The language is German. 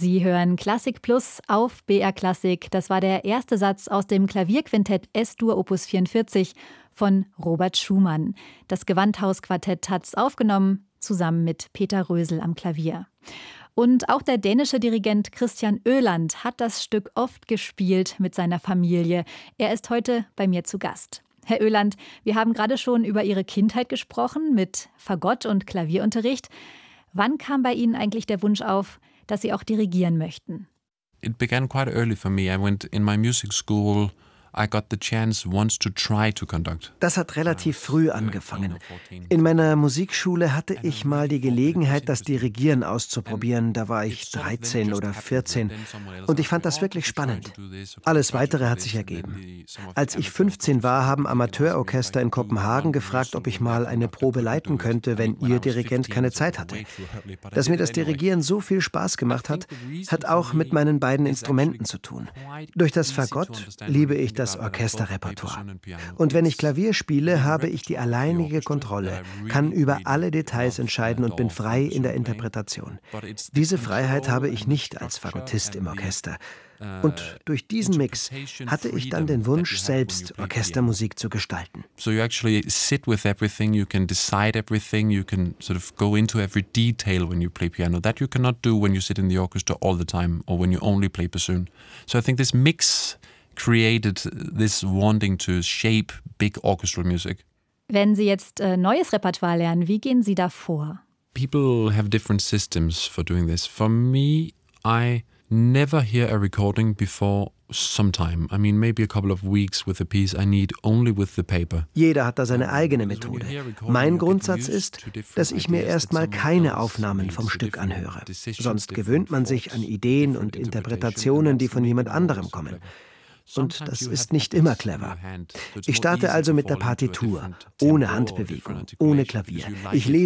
Sie hören Klassik Plus auf BR Klassik. Das war der erste Satz aus dem Klavierquintett S-Dur Opus 44 von Robert Schumann. Das Gewandhausquartett hat's aufgenommen, zusammen mit Peter Rösel am Klavier. Und auch der dänische Dirigent Christian Öland hat das Stück oft gespielt mit seiner Familie. Er ist heute bei mir zu Gast. Herr Öland, wir haben gerade schon über Ihre Kindheit gesprochen mit Fagott und Klavierunterricht. Wann kam bei Ihnen eigentlich der Wunsch auf, dass Sie auch dirigieren möchten? It began quite early for me. I went in my music school. I got the chance once to try to conduct. Das hat relativ früh angefangen. In meiner Musikschule hatte ich mal die Gelegenheit, das Dirigieren auszuprobieren. Da war ich 13 oder 14 und ich fand das wirklich spannend. Alles Weitere hat sich ergeben. Als ich 15 war, haben Amateurorchester in Kopenhagen gefragt, ob ich mal eine Probe leiten könnte, wenn ihr Dirigent keine Zeit hatte. Dass mir das Dirigieren so viel Spaß gemacht hat, hat auch mit meinen beiden Instrumenten zu tun. Durch das Fagott liebe ich das Orchesterrepertoire. Und wenn ich Klavier spiele, habe ich die alleinige Kontrolle, kann über alle Details entscheiden und bin frei in der Interpretation. Diese Freiheit habe ich nicht als Fagottist im Orchester. Und durch diesen Mix hatte ich dann den Wunsch, selbst Orchestermusik zu gestalten. So you actually sit with everything, you can decide everything, you can sort of go into every detail when you play piano. That you cannot do when you sit in the orchestra all the time or when you only play bassoon. So I think this mix created this wanting to shape big orchestral music. Wenn Sie jetzt neues Repertoire lernen, wie gehen Sie da vor? People have different systems for doing this. For me, I never hear a recording before some time. I mean, maybe a couple of weeks with a piece I need only with the paper. Jeder hat da seine eigene Methode. Mein Grundsatz ist, dass ich mir erstmal keine Aufnahmen vom Stück anhöre. Sonst gewöhnt man sich an Ideen und Interpretationen, die von jemand anderem kommen. Und das ist nicht immer clever. Ich starte also mit der Partitur, ohne Handbewegung, ohne Klavier. Ich lese